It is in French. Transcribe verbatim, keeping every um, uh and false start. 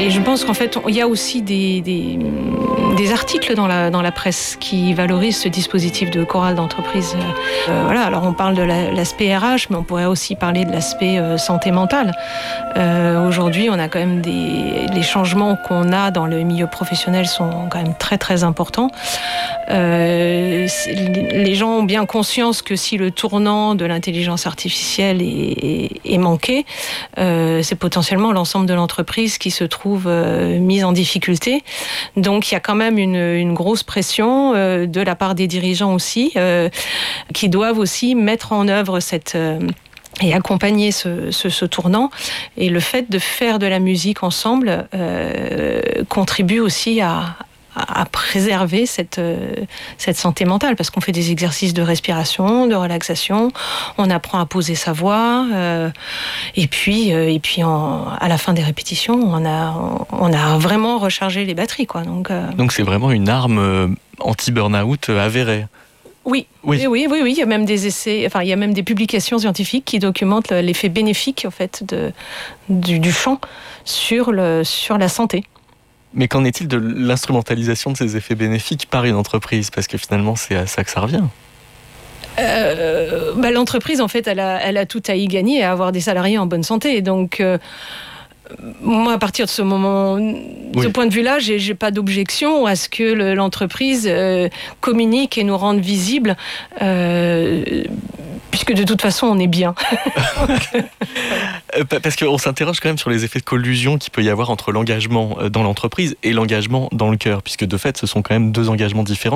et je pense qu'en fait, il y a aussi des, des, des articles dans la, dans la presse qui valorisent ce dispositif de chorale d'entreprise. Euh, voilà, alors on parle de la, l'aspect R H, mais on pourrait aussi parler de l'aspect euh, santé mentale. Euh, aujourd'hui, on a quand même des... Les changements qu'on a dans le milieu professionnel sont quand même très très importants. Euh, les gens ont bien conscience que si le tournant de l'intelligence artificielle est, est, est manqué, euh, c'est potentiellement l'ensemble de l'entreprise qui se trouve euh, mise en difficulté. Donc il y a quand même une, une grosse pression euh, de la part des dirigeants aussi, euh, qui doivent aussi mettre en œuvre cette... Euh, et accompagner ce, ce, ce tournant. Et le fait de faire de la musique ensemble euh, contribue aussi à, à préserver cette, cette santé mentale, parce qu'on fait des exercices de respiration, de relaxation, on apprend à poser sa voix, euh, et puis, euh, et puis en, à la fin des répétitions, on a, on a vraiment rechargé les batteries, quoi. Donc, euh... Donc c'est vraiment une arme anti-burn-out avérée. Oui, oui, oui, oui, oui, il y a même des essais, enfin, il y a même des publications scientifiques qui documentent l'effet bénéfique, en fait, de, du, du chant sur, le, sur la santé. Mais qu'en est-il de l'instrumentalisation de ces effets bénéfiques par une entreprise ? Parce que finalement, c'est à ça que ça revient. Euh, bah, l'entreprise, en fait, elle a, elle a tout à y gagner, à avoir des salariés en bonne santé. Donc, euh, moi, à partir de ce moment, de oui. ce point de vue-là, j'ai, j'ai pas d'objection à ce que le, l'entreprise euh, communique et nous rende visibles, euh, puisque de toute façon, on est bien. Donc, parce qu'on s'interroge quand même sur les effets de collusion qu'il peut y avoir entre l'engagement dans l'entreprise et l'engagement dans le cœur, puisque de fait, ce sont quand même deux engagements différents.